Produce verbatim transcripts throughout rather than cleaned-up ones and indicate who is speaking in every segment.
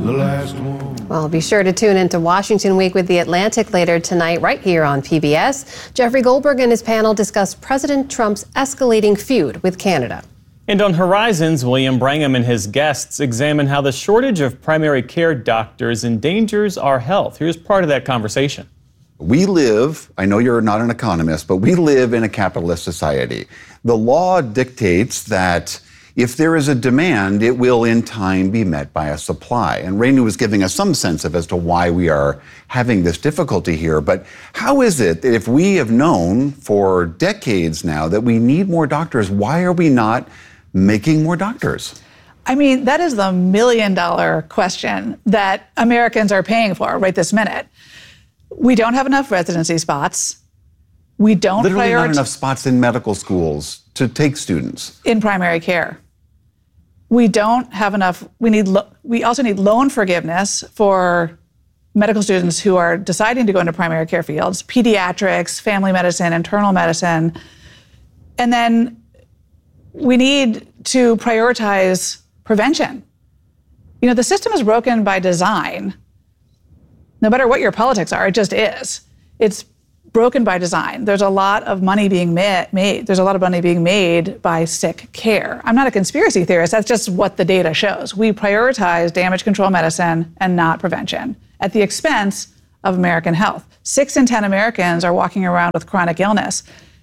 Speaker 1: the last one.
Speaker 2: Well, be sure to tune into Washington Week with The Atlantic later tonight, right here on P B S. Jeffrey Goldberg and his panel discuss President Trump's escalating feud with Canada.
Speaker 3: And on Horizons, William Brangham and his guests examine how the shortage of primary care doctors endangers our health. Here's part of that conversation.
Speaker 4: We live, I know you're not an economist, but we live in a capitalist society. The law dictates that if there is a demand, it will in time be met by a supply. And Renu was giving us some sense of as to why we are having this difficulty here. But how is it that if we have known for decades now that we need more doctors, why are we not making more doctors?
Speaker 5: I mean, that is the million dollar question that Americans are paying for right this minute. We don't have enough residency spots. We don't
Speaker 4: Literally
Speaker 5: prioritize
Speaker 4: not enough spots in medical schools to take students.
Speaker 5: In primary care. We don't have enough. We need. Lo- we also need loan forgiveness for medical students who are deciding to go into primary care fields, pediatrics, family medicine, internal medicine. And then we need to prioritize prevention. You know, the system is broken by design. No matter what your politics are, it just is. It's broken by design. There's a lot of money being ma- made. There's a lot of money being made by sick care. I'm not a conspiracy theorist. That's just what the data shows. We prioritize damage control medicine and not prevention at the expense of American health. Six in ten Americans are walking around with chronic illness.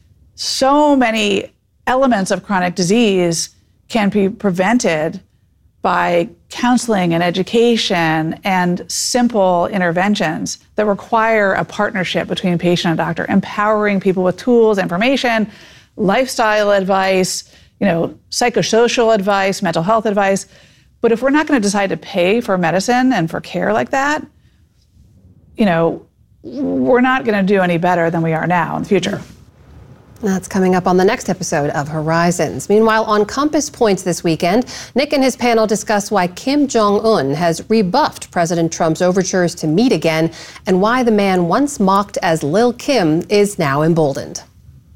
Speaker 5: So many elements of chronic disease can be prevented by counseling and education and simple interventions that require a partnership between patient and doctor, empowering people with tools, information, lifestyle advice, you know, psychosocial advice, mental health advice. But if we're not going to decide to pay for medicine and for care like that, you know, we're not going to do any better than we are now in the future.
Speaker 2: That's coming up on the next episode of Horizons. Meanwhile, on Compass Points this weekend, Nick and his panel discuss why Kim Jong-un has rebuffed President Trump's overtures to meet again and why the man once mocked as Lil Kim is now emboldened.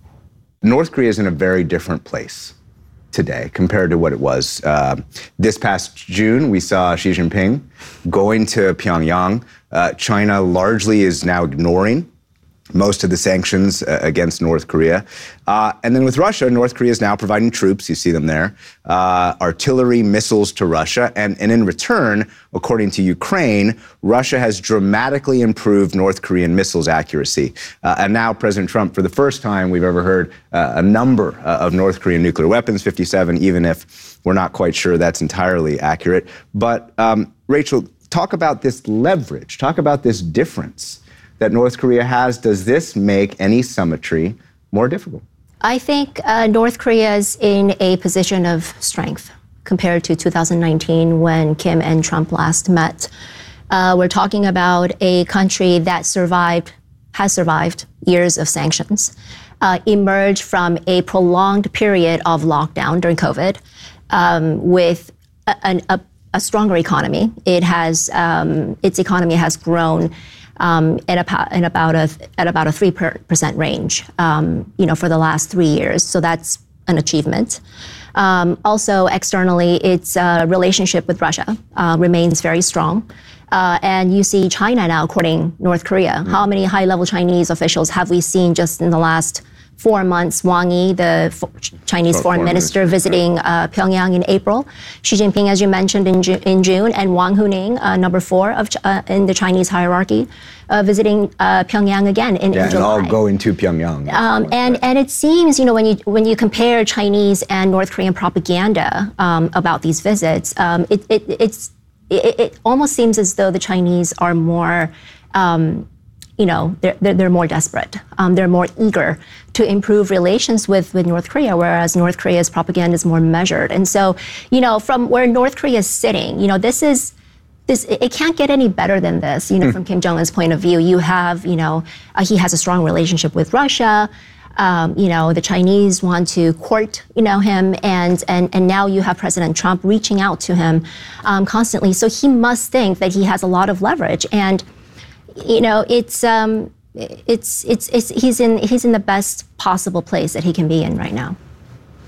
Speaker 6: North Korea is in a very different place today compared to what it was. Uh, this past June, we saw Xi Jinping going to Pyongyang. Uh, China largely is now ignoring most of the sanctions uh, against North Korea. Uh, and then with Russia, North Korea is now providing troops, you see them there, uh, artillery, missiles to Russia. And, and in return, according to Ukraine, Russia has dramatically improved North Korean missiles accuracy. Uh, and now President Trump, for the first time we've ever heard uh, a number uh, of North Korean nuclear weapons, fifty-seven, even if we're not quite sure that's entirely accurate. But um, Rachel, talk about this leverage, talk about this difference that North Korea has. Does this make any summitry more difficult?
Speaker 7: I think uh, North Korea is in a position of strength compared to two thousand nineteen when Kim and Trump last met. Uh, we're talking about a country that survived, has survived years of sanctions, uh, emerged from a prolonged period of lockdown during COVID um, with a, an, a, a stronger economy. It has, um, its economy has grown Um, at, about, in about a, at about a three percent range, um, you know, for the last three years. So that's an achievement. Um, also, externally, its uh, relationship with Russia uh, remains very strong. Uh, and you see China now courting North Korea. Mm. How many high-level Chinese officials have we seen just in the last four months? Wang Yi, the fo- Chinese
Speaker 6: oh,
Speaker 7: foreign, foreign minister, minister visiting uh, Pyongyang in April. Xi Jinping, as you mentioned, in, Ju- in June, and Wang Huning, uh, number four of ch- uh, in the Chinese hierarchy, uh, visiting uh, Pyongyang again in,
Speaker 6: yeah,
Speaker 7: in July.
Speaker 6: And all going to Pyongyang.
Speaker 7: Um, and and it seems, you know, when you when you compare Chinese and North Korean propaganda um, about these visits, um, it, it it's it, it almost seems as though the Chinese are more. Um, You know, they're, they're, they're more desperate. Um, they're more eager to improve relations with, with North Korea, whereas North Korea's propaganda is more measured. And so, you know, from where North Korea is sitting, you know, this is, this it can't get any better than this, you know, mm. from Kim Jong-un's point of view. You have, you know, uh, he has a strong relationship with Russia. Um, you know, the Chinese want to court, you know, him, and and and now you have President Trump reaching out to him um, constantly. So he must think that he has a lot of leverage. And you know, it's um, it's it's it's he's in he's in the best possible place that he can be in right now.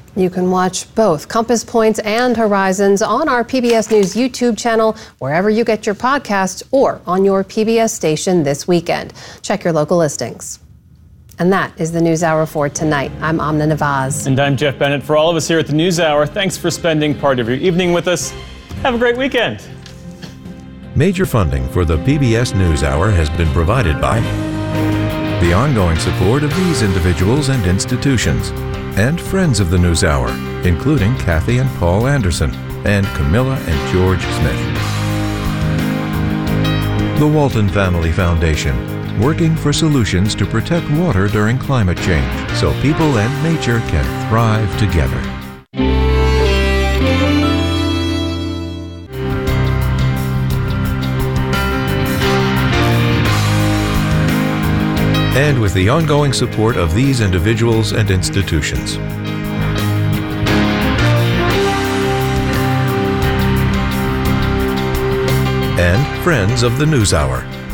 Speaker 2: You can watch both Compass Points and Horizons on our P B S News YouTube channel, wherever you get your podcasts, or on your P B S station this weekend. Check your local listings. And that is the NewsHour for tonight. I'm Amna Nawaz.
Speaker 3: And I'm Jeff Bennett. For all of us here at the NewsHour, thanks for spending part of your evening with us. Have a great weekend.
Speaker 1: Major funding for the P B S NewsHour has been provided by the ongoing support of these individuals and institutions, and friends of the NewsHour, including Kathy and Paul Anderson, and Camilla and George Smith. The Walton Family Foundation, working for solutions to protect water during climate change so people and nature can thrive together. And with the ongoing support of these individuals and institutions. And friends of the NewsHour.